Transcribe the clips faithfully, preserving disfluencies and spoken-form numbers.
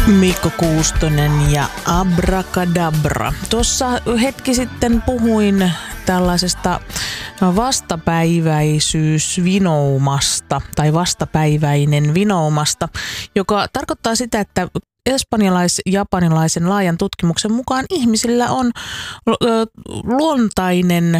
Mikko Kuustonen ja Abracadabra. Tuossa hetki sitten puhuin tällaisesta vastapäiväisyysvinoumasta tai vastapäiväinen vinoumasta, joka tarkoittaa sitä, että espanjalais-japanilaisen laajan tutkimuksen mukaan ihmisillä on luontainen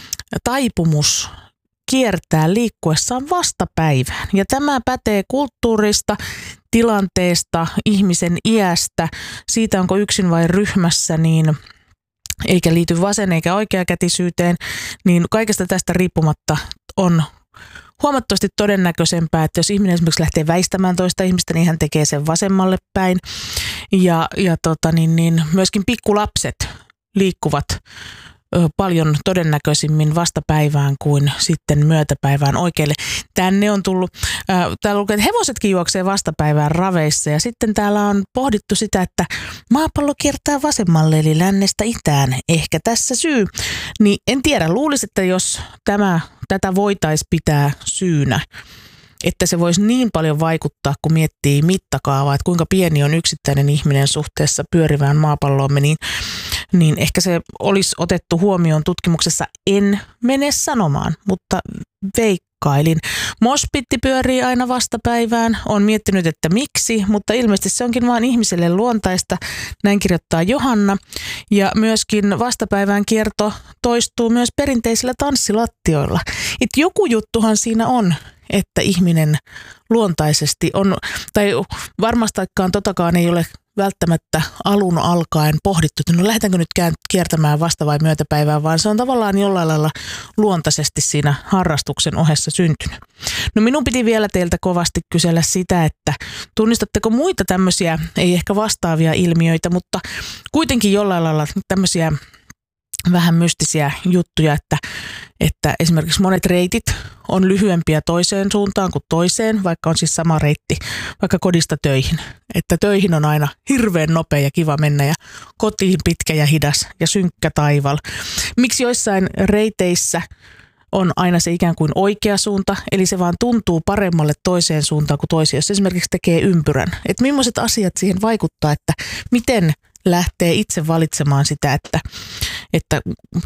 taipumus kiertää liikkuessaan vastapäivään. Ja tämä pätee kulttuurista, tilanteesta, ihmisen iästä, siitä onko yksin vai ryhmässä, niin eikä liity vasen eikä oikeakätisyyteen, niin kaikesta tästä riippumatta on huomattavasti todennäköisempää, että jos ihminen esimerkiksi lähtee väistämään toista ihmistä, niin hän tekee sen vasemmalle päin. Ja, ja tota, niin, niin, myöskin pikkulapset liikkuvat paljon todennäköisimmin vastapäivään kuin sitten myötäpäivään oikealle. Tänne on tullut, äh, täällä lukee, että hevosetkin juoksee vastapäivään raveissa ja sitten täällä on pohdittu sitä, että maapallo kiertää vasemmalle eli lännestä itään. Ehkä tässä syy. Niin en tiedä, luulisin, että jos tämä, tätä voitaisiin pitää syynä, että se voisi niin paljon vaikuttaa, kun miettii mittakaavaa, että kuinka pieni on yksittäinen ihminen suhteessa pyörivään maapalloomme, niin, niin ehkä se olisi otettu huomioon tutkimuksessa. En mene sanomaan, mutta veikkailin. Moshpitti pyörii aina vastapäivään. Olen miettinyt, että miksi, mutta ilmeisesti se onkin vain ihmiselle luontaista. Näin kirjoittaa Johanna. Ja myöskin vastapäivään kierto toistuu myös perinteisillä tanssilattioilla. Et joku juttuhan siinä on, että ihminen luontaisesti on, tai varmastikaan totakaan ei ole välttämättä alun alkaen pohdittu, että no lähdetäänkö nyt kiertämään vasta- vai myötäpäivää, vaan se on tavallaan jollain lailla luontaisesti siinä harrastuksen ohessa syntynyt. No minun piti vielä teiltä kovasti kysellä sitä, että tunnistatteko muita tämmöisiä, ei ehkä vastaavia ilmiöitä, mutta kuitenkin jollain lailla tämmöisiä vähän mystisiä juttuja, että, että esimerkiksi monet reitit on lyhyempiä toiseen suuntaan kuin toiseen, vaikka on siis sama reitti, vaikka kodista töihin. Että töihin on aina hirveän nopea ja kiva mennä ja kotiin pitkä ja hidas ja synkkä taival. Miksi joissain reiteissä on aina se ikään kuin oikea suunta, eli se vaan tuntuu paremmalle toiseen suuntaan kuin toiseen, jos esimerkiksi tekee ympyrän. Että millaiset asiat siihen vaikuttaa, että miten lähtee itse valitsemaan sitä, että, että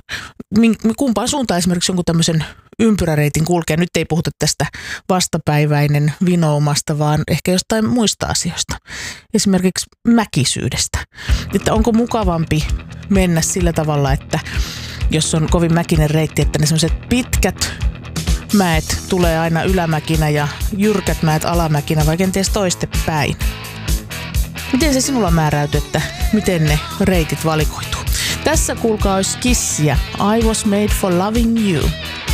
kumpaan suuntaan esimerkiksi jonkun tämmöisen ympyräreitin kulkee. Nyt ei puhuta tästä vastapäiväinen vinoumasta, vaan ehkä jostain muista asioista. Esimerkiksi mäkisyydestä. Että onko mukavampi mennä sillä tavalla, että jos on kovin mäkinen reitti, että ne semmoiset pitkät mäet tulee aina ylämäkinä ja jyrkät mäet alamäkinä, vai kenties toistepäin. Miten se sinulla määräytyy, että miten ne reitit valikoituu? Tässä kuulkaa olisi Kissiä. I was made for loving you.